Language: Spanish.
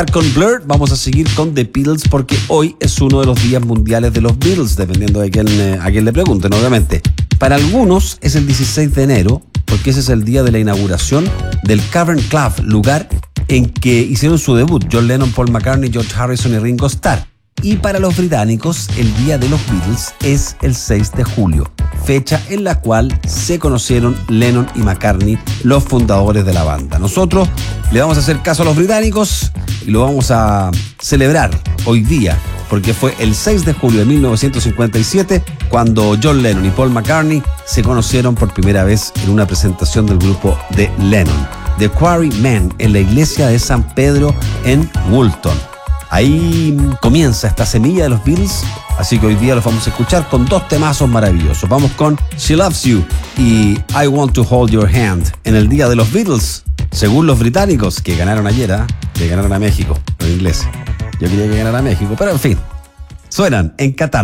Con Blur vamos a seguir con The Beatles porque hoy es uno de los días mundiales de los Beatles, dependiendo de a quién le pregunten, obviamente. Para algunos es el 16 de enero porque ese es el día de la inauguración del Cavern Club, lugar en que hicieron su debut John Lennon, Paul McCartney, George Harrison y Ringo Starr. Y para los británicos, el día de los Beatles es el 6 de julio, fecha en la cual se conocieron Lennon y McCartney, los fundadores de la banda. Nosotros le vamos a hacer caso a los británicos y lo vamos a celebrar hoy día, porque fue el 6 de julio de 1957 cuando John Lennon y Paul McCartney se conocieron por primera vez en una presentación del grupo de Lennon, The Quarrymen, en la iglesia de San Pedro en Woolton. Ahí comienza esta semilla de los Beatles, así que hoy día los vamos a escuchar con dos temazos maravillosos. Vamos con She Loves You y I Want to Hold Your Hand en el día de los Beatles, según los británicos, que ganaron ayer, que ganaron a México, los ingleses. Yo quería que ganara a México, pero en fin, suenan en Qatar.